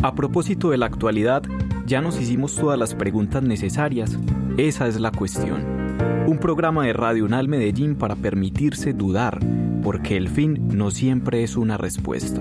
A propósito de la actualidad, ya nos hicimos todas las preguntas necesarias. Esa es la cuestión. Un programa de Radio UNAL Medellín para permitirse dudar, porque el fin no siempre es una respuesta.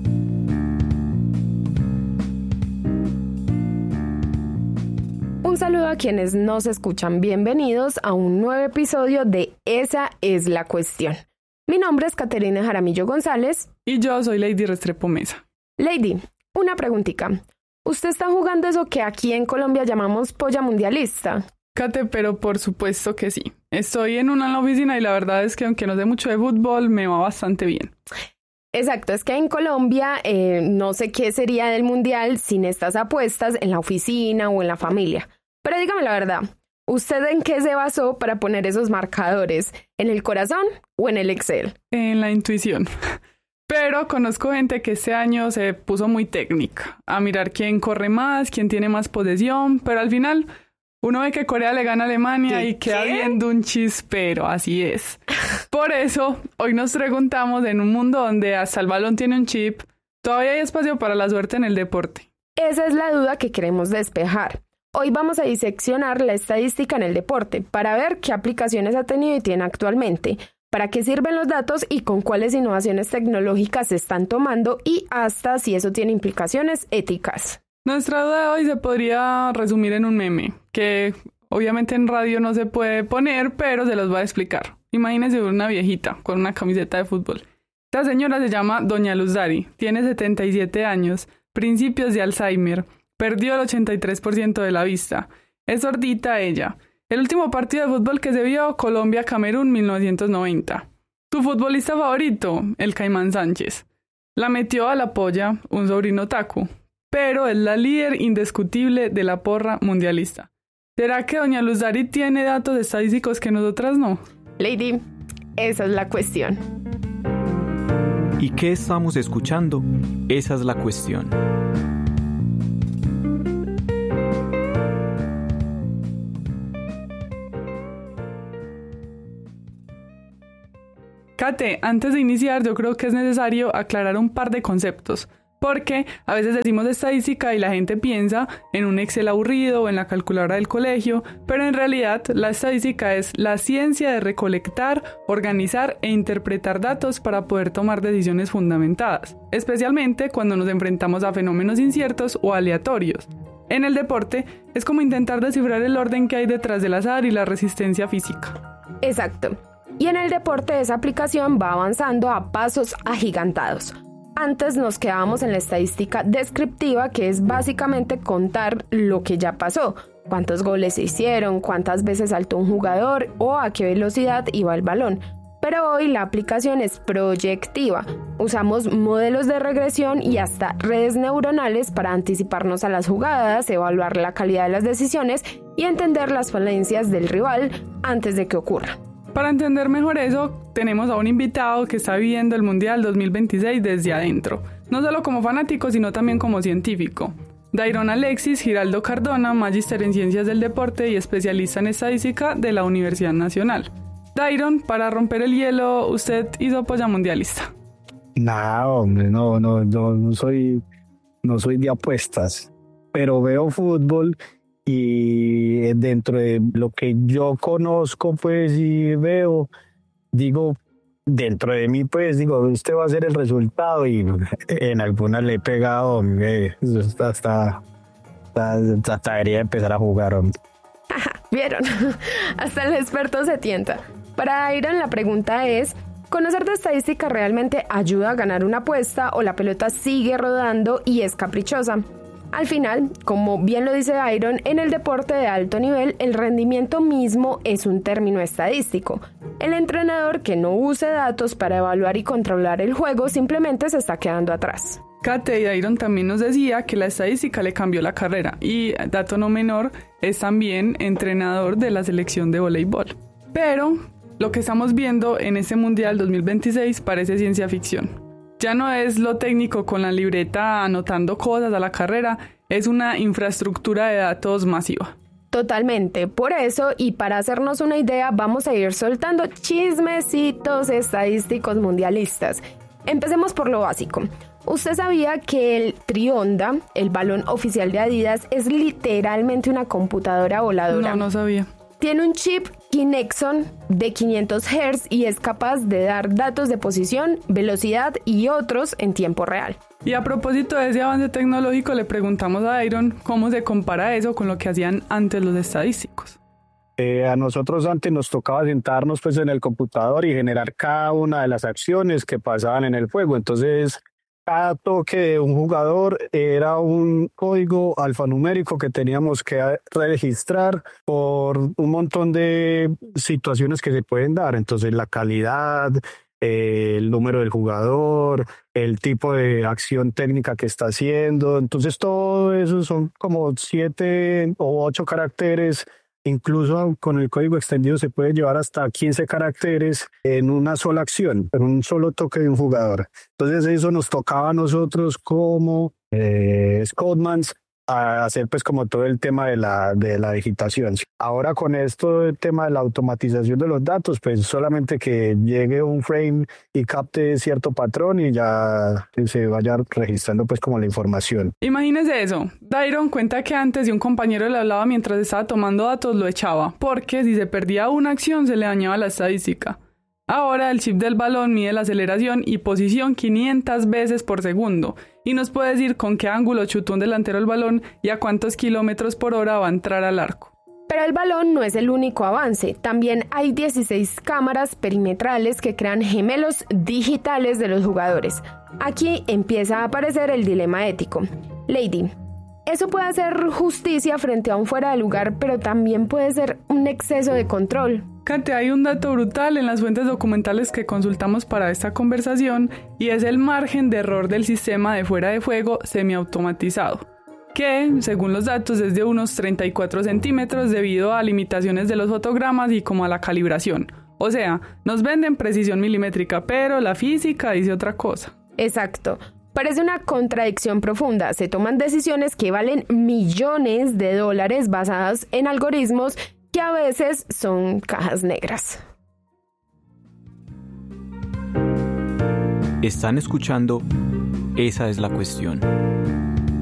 Un saludo a quienes nos escuchan. Bienvenidos a un nuevo episodio de Esa es la cuestión. Mi nombre es Caterina Jaramillo González. Y yo soy Lady Restrepo Mesa. Lady, una preguntita. ¿Usted está jugando eso que aquí en Colombia llamamos polla mundialista? Cate, pero por supuesto que sí. Estoy en la oficina y la verdad es que aunque no sé mucho de fútbol, me va bastante bien. Exacto, es que en Colombia no sé qué sería del mundial sin estas apuestas en la oficina o en la familia. Pero dígame la verdad, ¿usted en qué se basó para poner esos marcadores? ¿En el corazón o en el Excel? En la intuición. Pero conozco gente que este año se puso muy técnica, a mirar quién corre más, quién tiene más posesión, pero al final uno ve que Corea le gana a Alemania y queda viendo un chispero, así es. Por eso, hoy nos preguntamos, en un mundo donde hasta el balón tiene un chip, ¿todavía hay espacio para la suerte en el deporte? Esa es la duda que queremos despejar. Hoy vamos a diseccionar la estadística en el deporte para ver qué aplicaciones ha tenido y tiene actualmente, para qué sirven los datos y con cuáles innovaciones tecnológicas se están tomando y hasta si eso tiene implicaciones éticas. Nuestra duda de hoy se podría resumir en un meme, que obviamente en radio no se puede poner, pero se los voy a explicar. Imagínense una viejita con una camiseta de fútbol. Esta señora se llama Doña Luz Dari, tiene 77 años, principios de Alzheimer, perdió el 83% de la vista, es sordita ella. El último partido de fútbol que se vio, Colombia-Camerún 1990. ¿Tu futbolista favorito? El Caimán Sánchez. La metió a la polla un sobrino Taku, pero es la líder indiscutible de la porra mundialista. ¿Será que Doña Luz Dari tiene datos estadísticos que nosotras no? Lady, esa es la cuestión. ¿Y qué estamos escuchando? Esa es la cuestión. Kate, antes de iniciar yo creo que es necesario aclarar un par de conceptos, porque a veces decimos estadística y la gente piensa en un Excel aburrido o en la calculadora del colegio, pero en realidad la estadística es la ciencia de recolectar, organizar e interpretar datos para poder tomar decisiones fundamentadas, especialmente cuando nos enfrentamos a fenómenos inciertos o aleatorios. En el deporte es como intentar descifrar el orden que hay detrás del azar y la resistencia física. Exacto. Y en el deporte esa aplicación va avanzando a pasos agigantados. Antes nos quedábamos en la estadística descriptiva, que es básicamente contar lo que ya pasó, cuántos goles se hicieron, cuántas veces saltó un jugador o a qué velocidad iba el balón. Pero hoy la aplicación es proyectiva. Usamos modelos de regresión y hasta redes neuronales para anticiparnos a las jugadas, evaluar la calidad de las decisiones y entender las falencias del rival antes de que ocurra. Para entender mejor eso, tenemos a un invitado que está viviendo el Mundial 2026 desde adentro, no solo como fanático, sino también como científico. Dairon Alexis Giraldo Cardona, magíster en Ciencias del Deporte y especialista en Estadística de la Universidad Nacional. Dairon, para romper el hielo, ¿usted hizo polla mundialista? No, hombre, no soy de apuestas, pero veo fútbol. Y dentro de lo que yo conozco, pues, y veo, digo, dentro de mí, pues, digo, este va a ser el resultado, y en algunas le he pegado, hasta debería empezar a jugar, hombre. ¿Vieron? Hasta el experto se tienta. Para Iron, la pregunta es, ¿conocer de estadística realmente ayuda a ganar una apuesta o la pelota sigue rodando y es caprichosa? Al final, como bien lo dice Iron, en el deporte de alto nivel, el rendimiento mismo es un término estadístico. El entrenador que no use datos para evaluar y controlar el juego simplemente se está quedando atrás. Kate y Iron también nos decía que la estadística le cambió la carrera y, dato no menor, es también entrenador de la selección de voleibol. Pero lo que estamos viendo en este Mundial 2026 parece ciencia ficción. Ya no es lo técnico con la libreta anotando cosas a la carrera, es una infraestructura de datos masiva. Totalmente, por eso y para hacernos una idea vamos a ir soltando chismecitos estadísticos mundialistas. Empecemos por lo básico. ¿Usted sabía que el Trionda, el balón oficial de Adidas, es literalmente una computadora voladora? No sabía. Tiene un chip Kinexon de 500 Hz y es capaz de dar datos de posición, velocidad y otros en tiempo real. Y a propósito de ese avance tecnológico, le preguntamos a Iron cómo se compara eso con lo que hacían antes los estadísticos. A nosotros antes nos tocaba sentarnos pues en el computador y generar cada una de las acciones que pasaban en el juego. Entonces, cada toque de un jugador era un código alfanumérico que teníamos que registrar por un montón de situaciones que se pueden dar. Entonces, la calidad, el número del jugador, el tipo de acción técnica que está haciendo. Entonces, todo eso son como 7 o 8 caracteres. Incluso con el código extendido se puede llevar hasta 15 caracteres en una sola acción, en un solo toque de un jugador. Entonces eso nos tocaba a nosotros como Scoutmans a hacer pues como todo el tema de la digitación. Ahora con esto el tema de la automatización de los datos, pues solamente que llegue un frame y capte cierto patrón y ya se vaya registrando pues como la información. Imagínese eso. Dairon cuenta que antes si un compañero le hablaba mientras estaba tomando datos lo echaba, porque si se perdía una acción se le dañaba la estadística. Ahora el chip del balón mide la aceleración y posición 500 veces por segundo y nos puede decir con qué ángulo chutó un delantero el balón y a cuántos kilómetros por hora va a entrar al arco. Pero el balón no es el único avance. También hay 16 cámaras perimetrales que crean gemelos digitales de los jugadores. Aquí empieza a aparecer el dilema ético. Lady, eso puede hacer justicia frente a un fuera de lugar, pero también puede ser un exceso de control. Kate, hay un dato brutal en las fuentes documentales que consultamos para esta conversación y es el margen de error del sistema de fuera de juego semiautomatizado, que, según los datos, es de unos 34 centímetros debido a limitaciones de los fotogramas y como a la calibración. O sea, nos venden precisión milimétrica, pero la física dice otra cosa. Exacto. Parece una contradicción profunda. Se toman decisiones que valen millones de dólares basadas en algoritmos que a veces son cajas negras. Están escuchando Esa es la cuestión.